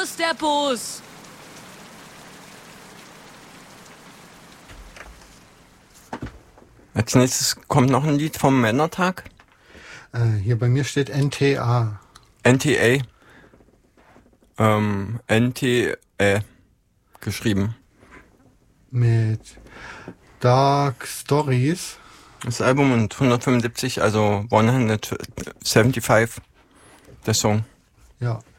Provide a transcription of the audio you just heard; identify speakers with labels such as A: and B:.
A: Wo ist der Bus?
B: Als nächstes kommt noch ein Lied vom Männertag.
C: Hier bei mir steht NTA.
B: NTA. NTA geschrieben.
C: Mit Dark Stories.
B: Das Album und 175, also 175, der Song.
C: Ja.